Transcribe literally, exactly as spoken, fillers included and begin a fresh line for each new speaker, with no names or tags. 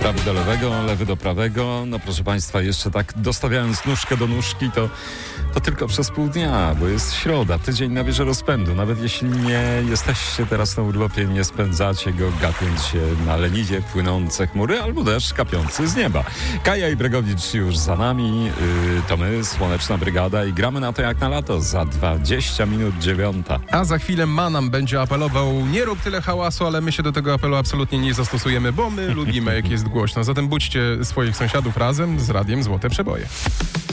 Prawy do lewego, lewy do prawego. No proszę Państwa, jeszcze tak dostawiając nóżkę do nóżki, to, to tylko przez pół dnia, bo jest środa, tydzień nabierze rozpędu. Nawet jeśli nie jesteście teraz na urlopie, nie spędzacie go gapiąc się na leniwie płynące chmury albo deszcz kapiący z nieba. Kaja i Bregowicz już za nami, yy, to my, Słoneczna Brygada i gramy na to jak na lato za dwadzieścia minut dziewiąta.
A za chwilę Manam będzie apelował: nie rób tyle hałasu, ale my się do tego apelu absolutnie nie zastosujemy, bo my lubimy jak jest głośno. Zatem budźcie swoich sąsiadów razem z radiem Złote Przeboje.